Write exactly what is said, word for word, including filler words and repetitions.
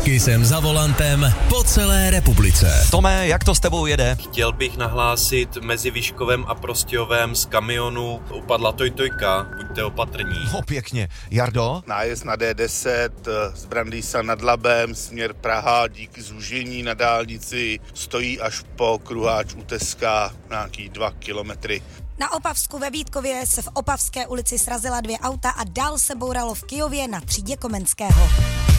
Kysem za volantem po celé republice. Tome, jak to s tebou jede? Chtěl bych nahlásit mezi Vyškovem a Prostějovem z kamionu upadla tojtojka, buďte opatrní. No pěkně. Jardo? Nájezd na D deset z Brandýsa nad Labem, směr Praha, díky zúžení na dálnici stojí až po kruháč u Teska nějaký dva kilometry. Na Opavsku ve Vítkově se v Opavské ulici srazila dvě auta a dál se bouralo v Kyjově na třídě Komenského.